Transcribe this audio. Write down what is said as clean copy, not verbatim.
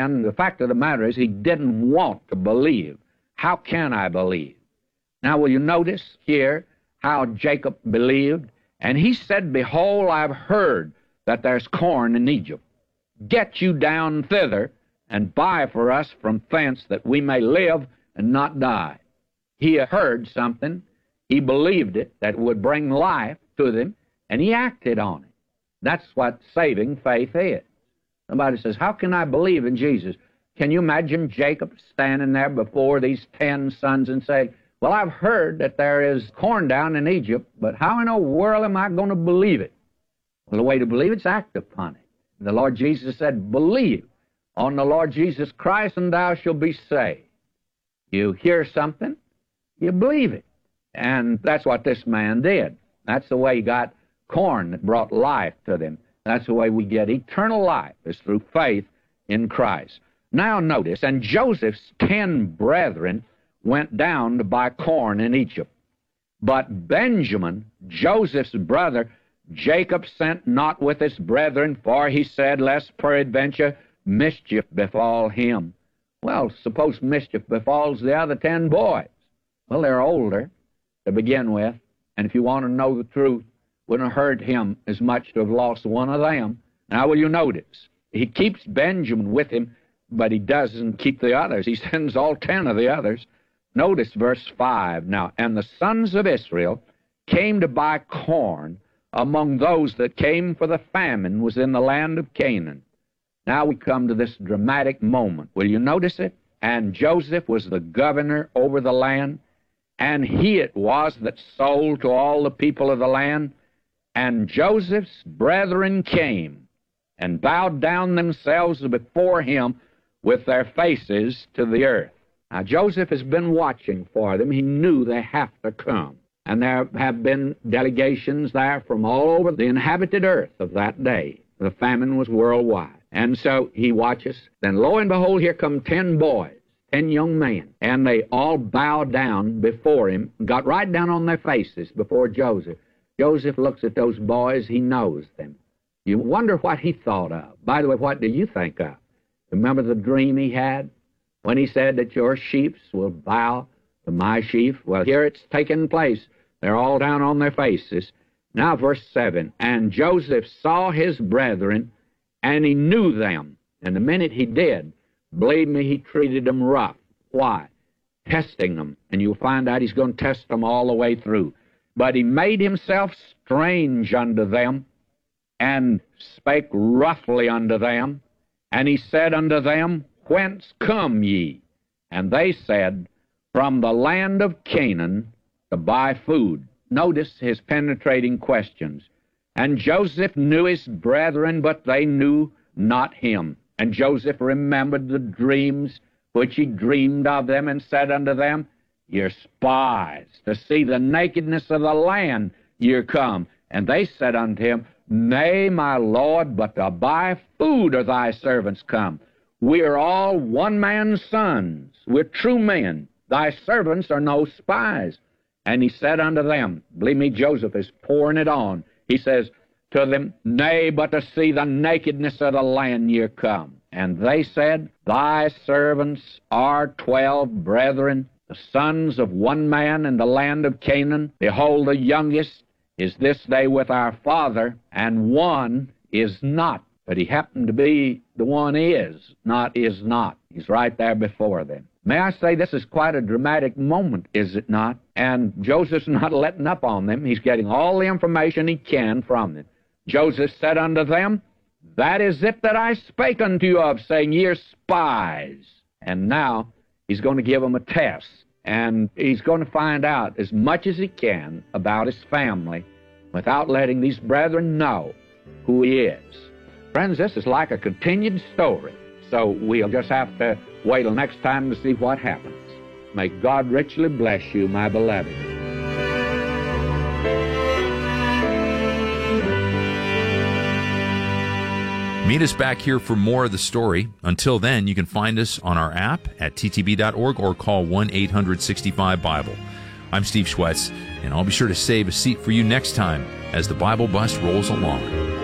And the fact of the matter is he didn't want to believe. How can I believe? Now, will you notice here how Jacob believed? And he said, Behold, I've heard that there's corn in Egypt. Get you down thither and buy for us from thence that we may live and not die. He heard something. He believed it, that would bring life to them, and he acted on it. That's what saving faith is. Somebody says, how can I believe in Jesus? Can you imagine Jacob standing there before these 10 sons and saying, well, I've heard that there is corn down in Egypt, but how in the world am I going to believe it? Well, the way to believe it is act upon it. The Lord Jesus said, believe on the Lord Jesus Christ, and thou shalt be saved. You hear something, you believe it. And that's what this man did. That's the way he got corn that brought life to them. That's the way we get eternal life, is through faith in Christ. Now notice, and Joseph's 10 brethren went down to buy corn in Egypt. But Benjamin, Joseph's brother, Jacob sent not with his brethren, for he said, lest peradventure mischief befall him. Well, suppose mischief befalls the other 10 boys. Well, they're older to begin with, and if you want to know the truth, wouldn't have hurt him as much to have lost one of them. Now, will you notice? He keeps Benjamin with him, but he doesn't keep the others. He sends all 10 of the others. Notice verse 5. Now, and the sons of Israel came to buy corn among those that came, for the famine was in the land of Canaan. Now we come to this dramatic moment. Will you notice it? And Joseph was the governor over the land, and he it was that sold to all the people of the land. And Joseph's brethren came and bowed down themselves before him with their faces to the earth. Now, Joseph has been watching for them. He knew they have to come. And there have been delegations there from all over the inhabited earth of that day. The famine was worldwide. And so he watches. Then lo and behold, here come 10 boys, 10 young men. And they all bowed down before him, got right down on their faces before Joseph. Joseph looks at those boys. He knows them. You wonder what he thought of. By the way, what do you think of? Remember the dream he had when he said that your sheep will bow to my sheep? Well, here it's taken place. They're all down on their faces. Now, verse 7, and Joseph saw his brethren, and he knew them. And the minute he did, believe me, he treated them rough. Why? Testing them. And you'll find out he's going to test them all the way through. But he made himself strange unto them, and spake roughly unto them. And he said unto them, whence come ye? And they said, from the land of Canaan, to buy food. Notice his penetrating questions. And Joseph knew his brethren, but they knew not him. And Joseph remembered the dreams which he dreamed of them, and said unto them, You're spies, to see the nakedness of the land you're come. And they said unto him, Nay, my lord, but to buy food are thy servants come. We are all one man's sons. We're true men. Thy servants are no spies. And he said unto them, believe me, Joseph is pouring it on. He says to them, Nay, but to see the nakedness of the land you're come. And they said, Thy servants are 12 brethren, the sons of one man in the land of Canaan. Behold, the youngest is this day with our father, and one is not. But he happened to be the one is not. He's right there before them. May I say, this is quite a dramatic moment, is it not? And Joseph's not letting up on them. He's getting all the information he can from them. Joseph said unto them, That is it that I spake unto you of, saying, Ye are spies. And now he's going to give them a test. And he's going to find out as much as he can about his family without letting these brethren know who he is. Friends, this is like a continued story. So we'll just have to wait till next time to see what happens. May God richly bless you, my beloved. Meet us back here for more of the story. Until then, you can find us on our app at ttb.org or call 1-800-65-BIBLE. I'm Steve Schwetz, and I'll be sure to save a seat for you next time as the Bible Bus rolls along.